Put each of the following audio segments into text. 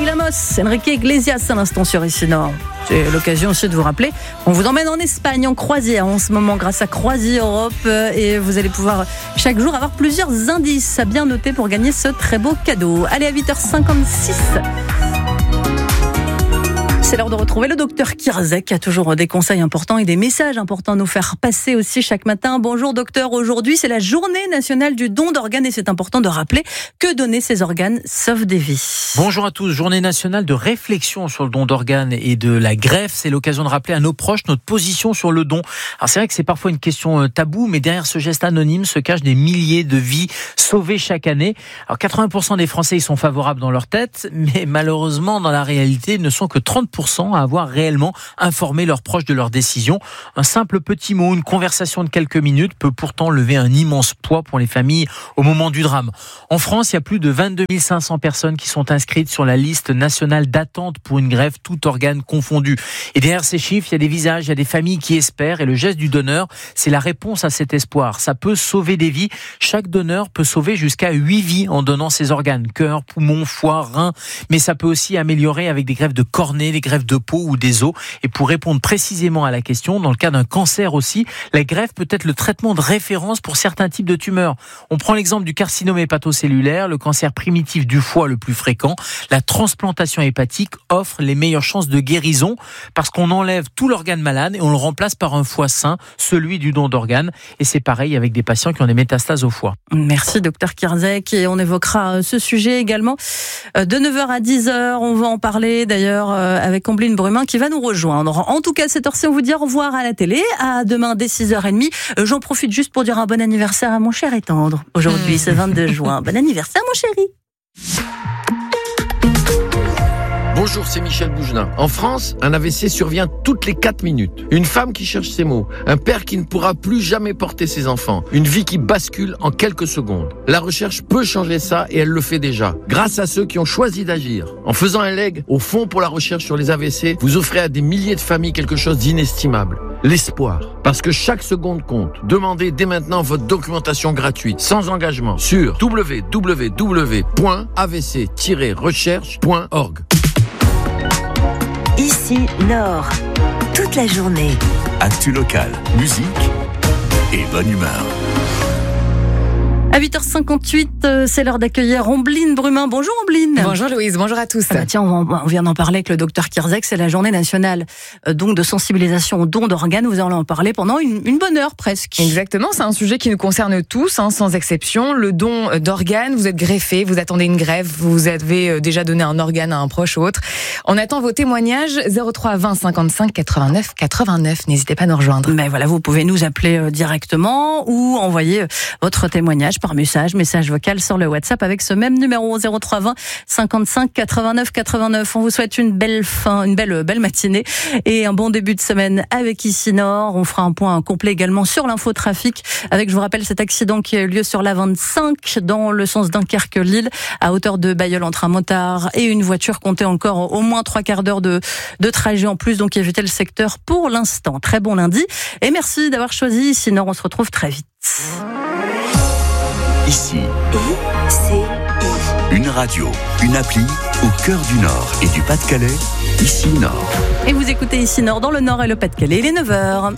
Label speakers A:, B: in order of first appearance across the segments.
A: Lamos, Enrique Iglesias à l'instant sur Ici Nord. C'est l'occasion aussi de vous rappeler, on vous emmène en Espagne en croisière en ce moment grâce à Croisi Europe et vous allez pouvoir chaque jour avoir plusieurs indices à bien noter pour gagner ce très beau cadeau. Allez, à 8h56. C'est l'heure de retrouver le docteur Kirzek qui a toujours des conseils importants et des messages importants à nous faire passer aussi chaque matin. Bonjour docteur, aujourd'hui c'est la journée nationale du don d'organes et c'est important de rappeler que donner ces organes sauve des vies.
B: Bonjour à tous, journée nationale de réflexion sur le don d'organes et de la greffe. C'est l'occasion de rappeler à nos proches notre position sur le don. Alors c'est vrai que c'est parfois une question taboue, mais derrière ce geste anonyme se cachent des milliers de vies sauvées chaque année. Alors 80% des Français y sont favorables dans leur tête, mais malheureusement dans la réalité ils ne sont que 30% à avoir réellement informé leurs proches de leur décision. Un simple petit mot, une conversation de quelques minutes peut pourtant lever un immense poids pour les familles au moment du drame. En France, il y a plus de 22 500 personnes qui sont inscrites sur la liste nationale d'attente pour une greffe, tout organe confondu. Et derrière ces chiffres, il y a des visages, il y a des familles qui espèrent et le geste du donneur, c'est la réponse à cet espoir. Ça peut sauver des vies. Chaque donneur peut sauver jusqu'à 8 vies en donnant ses organes, cœur, poumon, foie, rein. Mais ça peut aussi améliorer avec des greffes de cornée, des greffes de peau ou des os. Et pour répondre précisément à la question, dans le cas d'un cancer aussi, la greffe peut être le traitement de référence pour certains types de tumeurs. On prend l'exemple du carcinome hépatocellulaire, le cancer primitif du foie le plus fréquent. La transplantation hépatique offre les meilleures chances de guérison parce qu'on enlève tout l'organe malade et on le remplace par un foie sain, celui du don d'organes. Et c'est pareil avec des patients qui ont des métastases au foie.
A: Merci docteur Kirzek et on évoquera ce sujet également de 9h à 10h. On va en parler d'ailleurs avec Ombline Brumin qui va nous rejoindre. En tout cas, cette heure-ci, on vous dit au revoir à la télé. À demain dès 6h30. J'en profite juste pour dire un bon anniversaire à mon cher et tendre. Aujourd'hui, c'est 22 juin. Bon anniversaire, mon chéri.
C: Bonjour, c'est Michel Bougelin. En France, un AVC survient toutes les 4 minutes. Une femme qui cherche ses mots. Un père qui ne pourra plus jamais porter ses enfants. Une vie qui bascule en quelques secondes. La recherche peut changer ça et elle le fait déjà. Grâce à ceux qui ont choisi d'agir. En faisant un leg au Fonds pour la recherche sur les AVC, vous offrez à des milliers de familles quelque chose d'inestimable. L'espoir. Parce que chaque seconde compte. Demandez dès maintenant votre documentation gratuite, sans engagement, sur www.avc-recherche.org.
D: Ici Nord, toute la journée.
E: Actu locale, musique et bonne humeur.
A: À 8h58, c'est l'heure d'accueillir Ombline Brumin. Bonjour Ombline.
F: Bonjour Louise, bonjour à tous.
A: Tiens, on vient d'en parler avec le docteur Kirzek, c'est la journée nationale donc de sensibilisation au don d'organes. Vous allez en parler pendant une bonne heure presque.
F: Exactement, c'est un sujet qui nous concerne tous, sans exception. Le don d'organes, vous êtes greffé, vous attendez une greffe, vous avez déjà donné un organe à un proche ou autre. On attend vos témoignages 03 20 55 89 89. N'hésitez pas à nous rejoindre.
A: Mais voilà, vous pouvez nous appeler directement ou envoyer votre témoignage par message vocal sur le WhatsApp avec ce même numéro 03 20 55 89 89. On vous souhaite une belle matinée et un bon début de semaine avec Ici Nord. On fera un point complet également sur l'infotrafic avec, je vous rappelle, cet accident qui a eu lieu sur l'A25 dans le sens Dunkerque-Lille à hauteur de Bailleul entre un motard et une voiture. Comptez encore au moins 3 quarts d'heure de trajet en plus, donc évitez le secteur pour l'instant. Très bon lundi et merci d'avoir choisi Ici Nord. On se retrouve très vite.
E: Ici, une radio, une appli au cœur du Nord et du Pas-de-Calais. Ici Nord.
A: Et vous écoutez Ici Nord dans le Nord et le Pas-de-Calais. Il est 9h.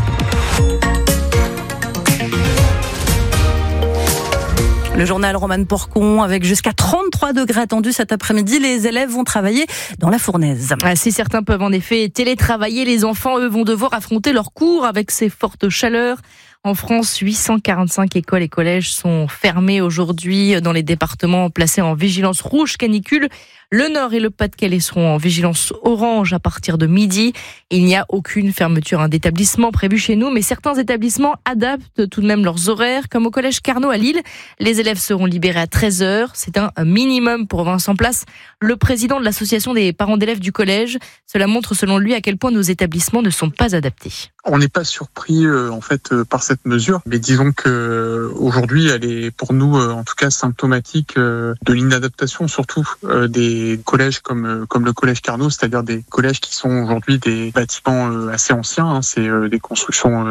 A: Le journal Romane Porcon avec jusqu'à 33 degrés attendus cet après-midi. Les élèves vont travailler dans la fournaise.
G: Si certains peuvent en effet télétravailler, les enfants, eux, vont devoir affronter leurs cours avec ces fortes chaleurs. En France, 845 écoles et collèges sont fermés aujourd'hui dans les départements placés en vigilance rouge canicule. Le Nord et le Pas-de-Calais seront en vigilance orange à partir de midi. Il n'y a aucune fermeture d'établissement prévue chez nous, mais certains établissements adaptent tout de même leurs horaires, comme au collège Carnot à Lille. Les élèves seront libérés à 13h. C'est un minimum pour Vincent Place, le président de l'association des parents d'élèves du collège. Cela montre selon lui à quel point nos établissements ne sont pas adaptés.
H: On n'est pas surpris par cette mesure, mais disons que aujourd'hui elle est pour nous en tout cas symptomatique de l'inadaptation surtout des collèges comme le collège Carnot, c'est-à-dire des collèges qui sont aujourd'hui des bâtiments assez anciens, c'est des constructions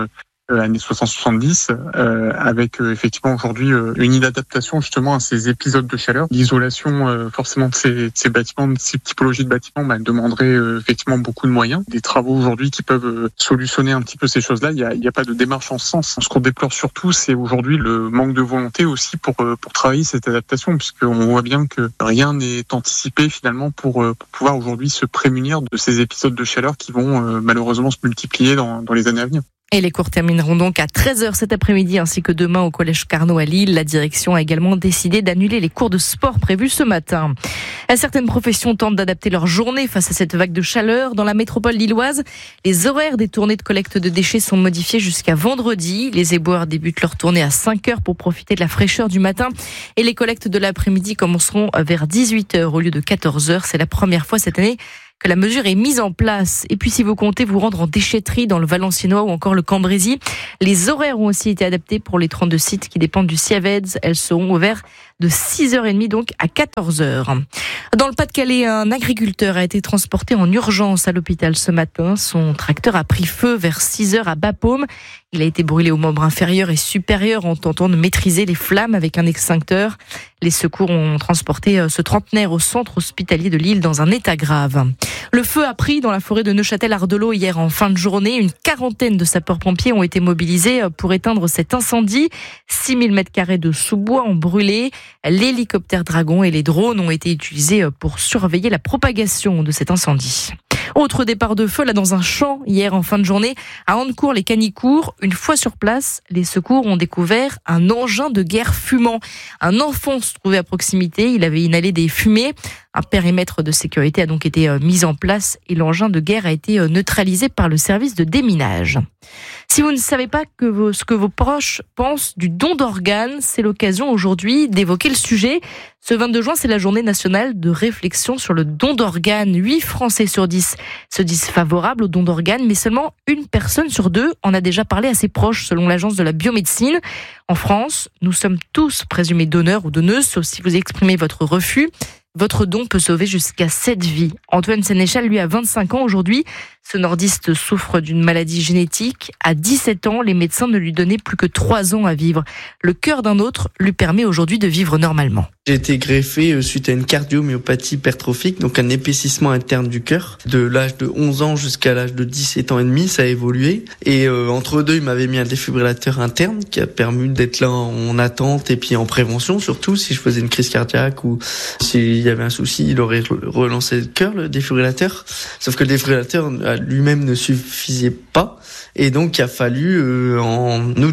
H: années 60-70, avec effectivement aujourd'hui une inadaptation justement à ces épisodes de chaleur. L'isolation forcément de ces bâtiments, de ces typologies de bâtiments, demanderait effectivement beaucoup de moyens. Des travaux aujourd'hui qui peuvent solutionner un petit peu ces choses-là. Il n'y a pas de démarche en ce sens. Ce qu'on déplore surtout, c'est aujourd'hui le manque de volonté aussi pour travailler cette adaptation, puisqu'on voit bien que rien n'est anticipé finalement pour pouvoir aujourd'hui se prémunir de ces épisodes de chaleur qui vont malheureusement se multiplier dans les années à venir.
G: Et les cours termineront donc à 13h cet après-midi ainsi que demain au collège Carnot à Lille. La direction a également décidé d'annuler les cours de sport prévus ce matin. Certaines professions tentent d'adapter leur journée face à cette vague de chaleur. Dans la métropole lilloise, les horaires des tournées de collecte de déchets sont modifiés jusqu'à vendredi. Les éboueurs débutent leur tournée à 5h pour profiter de la fraîcheur du matin. Et les collectes de l'après-midi commenceront vers 18h au lieu de 14h. C'est la première fois cette année que la mesure est mise en place. Et puis si vous comptez vous rendre en déchetterie dans le Valenciennois ou encore le Cambrésis, les horaires ont aussi été adaptés pour les 32 sites qui dépendent du Siaveds. Elles seront ouvertes de 6h30 donc à 14h. Dans le Pas-de-Calais, un agriculteur a été transporté en urgence à l'hôpital ce matin. Son tracteur a pris feu vers 6h à Bapaume. Il a été brûlé aux membres inférieurs et supérieurs en tentant de maîtriser les flammes avec un extincteur. Les secours ont transporté ce trentenaire au centre hospitalier de Lille dans un état grave. Le feu a pris dans la forêt de Neuchâtel-Ardelot hier en fin de journée. Une quarantaine de sapeurs-pompiers ont été mobilisés pour éteindre cet incendie. 6000 m² de sous-bois ont brûlé. L'hélicoptère Dragon et les drones ont été utilisés pour surveiller la propagation de cet incendie. Autre départ de feu là dans un champ hier en fin de journée à Andecourt-les-Canicourt. Une fois sur place, les secours ont découvert un engin de guerre fumant. Un enfant se trouvait à proximité, il avait inhalé des fumées. Un périmètre de sécurité a donc été mis en place et l'engin de guerre a été neutralisé par le service de déminage. Si vous ne savez pas ce que vos proches pensent du don d'organes, c'est l'occasion aujourd'hui d'évoquer le sujet. Ce 22 juin, c'est la journée nationale de réflexion sur le don d'organes. 8 Français sur 10 se disent favorables au don d'organes, mais seulement une personne sur 2 en a déjà parlé à ses proches, selon l'Agence de la biomédecine. En France, nous sommes tous présumés donneurs ou donneuses, sauf si vous exprimez votre refus. Votre don peut sauver jusqu'à 7 vies. Antoine Sénéchal, lui, a 25 ans aujourd'hui. Ce nordiste souffre d'une maladie génétique. À 17 ans, les médecins ne lui donnaient plus que 3 ans à vivre. Le cœur d'un autre lui permet aujourd'hui de vivre normalement.
I: J'ai été greffé suite à une cardiomyopathie hypertrophique, donc un épaississement interne du cœur. De l'âge de 11 ans jusqu'à l'âge de 17 ans et demi, ça a évolué. Et entre deux, il m'avait mis un défibrillateur interne qui a permis d'être là en attente et puis en prévention, surtout si je faisais une crise cardiaque ou s'il y avait un souci, il aurait relancé le cœur, le défibrillateur. Sauf que le défibrillateur lui-même ne suffisait pas. Et donc, il a fallu, en août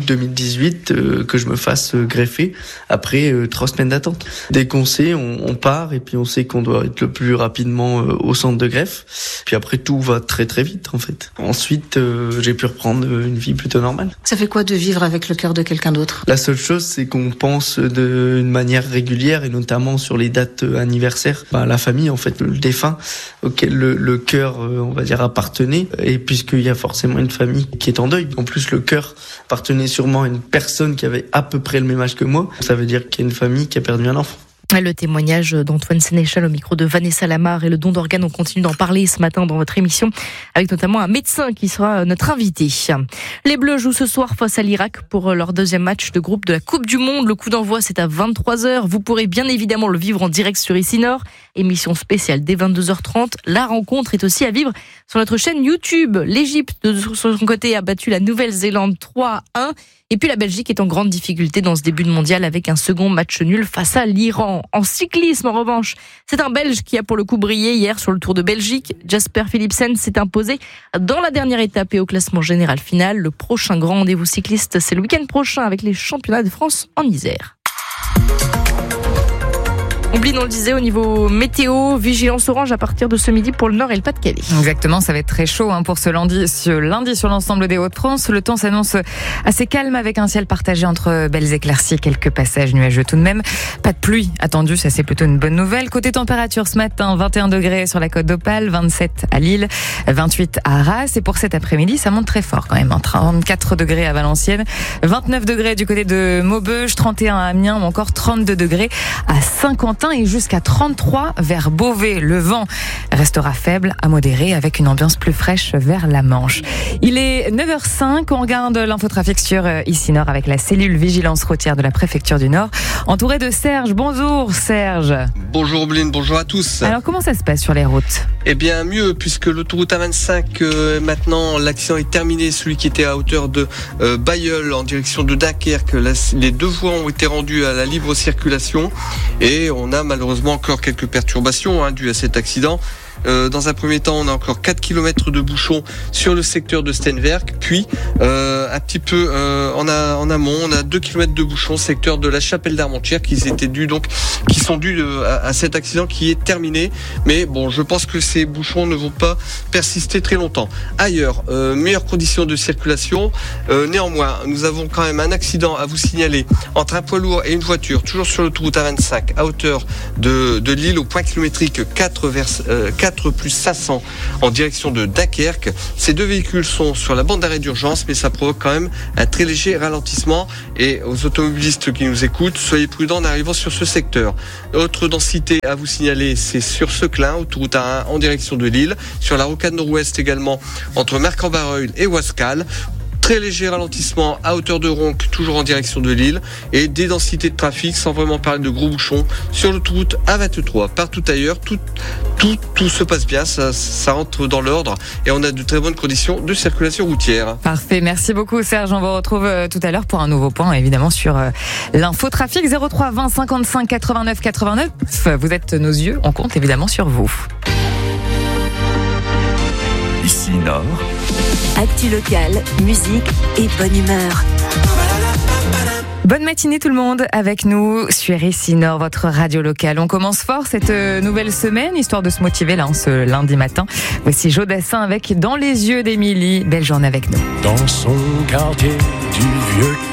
I: 2018, que je me fasse greffer après 3 semaines d'attente. Dès qu'on sait, on part et puis on sait qu'on doit être le plus rapidement au centre de greffe. Puis après, tout va très très vite, en fait. Ensuite, j'ai pu reprendre une vie plutôt normale.
J: Ça fait quoi de vivre avec le cœur de quelqu'un d'autre ?
I: La seule chose, c'est qu'on pense d'une manière régulière et notamment sur les dates anniversaires. La famille, en fait, le défunt auquel le cœur, on va dire, appartenait. Et puisqu'il y a forcément une famille qui est en deuil. En plus, le cœur appartenait sûrement à une personne qui avait à peu près le même âge que moi. Ça veut dire qu'il y a une famille qui a perdu un enfant.
G: Le témoignage d'Antoine Sénéchal au micro de Vanessa Lamar et le don d'organes, on continue d'en parler ce matin dans votre émission avec notamment un médecin qui sera notre invité. Les Bleus jouent ce soir face à l'Irak pour leur deuxième match de groupe de la Coupe du Monde. Le coup d'envoi, c'est à 23h. Vous pourrez bien évidemment le vivre en direct sur ICI Nord. Émission spéciale dès 22h30. La rencontre est aussi à vivre sur notre chaîne YouTube. L'Égypte, de son côté, a battu la Nouvelle-Zélande 3-1. Et puis la Belgique est en grande difficulté dans ce début de mondial avec un second match nul face à l'Iran. En cyclisme, en revanche, c'est un Belge qui a pour le coup brillé hier sur le Tour de Belgique. Jasper Philipsen s'est imposé dans la dernière étape et au classement général final. Le prochain grand rendez-vous cycliste, c'est le week-end prochain avec les championnats de France en Isère. On le disait, au niveau météo, vigilance orange à partir de ce midi pour le Nord et le Pas-de-Calais.
F: Exactement, ça va être très chaud pour ce lundi sur l'ensemble des Hauts-de-France. Le temps s'annonce assez calme avec un ciel partagé entre belles éclaircies, quelques passages nuageux tout de même. Pas de pluie attendue, ça c'est plutôt une bonne nouvelle. Côté température ce matin, 21 degrés sur la côte d'Opale, 27 à Lille, 28 à Arras. Et pour cet après-midi, ça monte très fort quand même. 34 degrés à Valenciennes, 29 degrés du côté de Maubeuge, 31 à Amiens ou encore 32 degrés à Saint-Quentin et jusqu'à 33 vers Beauvais. Le vent restera faible à modéré avec une ambiance plus fraîche vers la Manche. Il est 9h05, on regarde l'infotrafic sur Ici Nord avec la cellule vigilance routière de la préfecture du Nord, entouré de Serge. Bonjour Serge.
K: Bonjour Blin, bonjour à tous.
F: Alors comment ça se passe sur les routes ?
K: Eh bien mieux, puisque l'autoroute A25, maintenant l'accident est terminé, celui qui était à hauteur de Bailleul en direction de Dunkerque. Les deux voies ont été rendues à la libre circulation et on a malheureusement encore quelques perturbations dues à cet accident. Dans un premier temps, on a encore 4 km de bouchons sur le secteur de Steenwerk. Puis, un petit peu en amont, on a 2 km de bouchons secteur de la Chapelle d'Armentières qui sont dus à cet accident qui est terminé. Mais bon, je pense que ces bouchons ne vont pas persister très longtemps. Ailleurs, meilleures conditions de circulation. Néanmoins, nous avons quand même un accident à vous signaler entre un poids lourd et une voiture, toujours sur l'autoroute A25, à hauteur de Lille, au point kilométrique 4 plus 500 en direction de Dunkerque. Ces deux véhicules sont sur la bande d'arrêt d'urgence, mais ça provoque quand même un très léger ralentissement. Et aux automobilistes qui nous écoutent, soyez prudents en arrivant sur ce secteur. Autre densité à vous signaler, c'est sur Seclin, autoroute A1 en direction de Lille, sur la rocade nord-ouest également, entre Marc-en-Barœul et Ouascal. Très léger ralentissement à hauteur de Ronques, toujours en direction de Lille, et des densités de trafic, sans vraiment parler de gros bouchons, sur l'autoroute A23. Partout ailleurs, tout se passe bien, ça rentre dans l'ordre, et on a de très bonnes conditions de circulation routière.
F: Parfait, merci beaucoup Serge, on vous retrouve tout à l'heure pour un nouveau point, évidemment sur l'infotrafic 03 20 55 89 89. Vous êtes nos yeux, on compte évidemment sur vous.
E: Ici Nord.
D: Actu locale, musique et bonne humeur.
F: Bonne matinée tout le monde avec nous sur Ici Nord, votre radio locale. On commence fort cette nouvelle semaine, histoire de se motiver là, ce lundi matin. Voici Joe Dassin avec Dans les yeux d'Émilie. Belle journée avec nous.
L: Dans son quartier du vieux